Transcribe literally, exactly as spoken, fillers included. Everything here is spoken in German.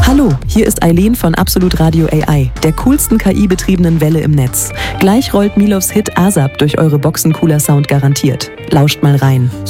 Hallo, hier ist Eileen von Absolut Radio A I, der coolsten K I-betriebenen Welle im Netz. Gleich rollt Milovs Hit ASAP durch eure Boxen, cooler Sound garantiert. Lauscht mal rein.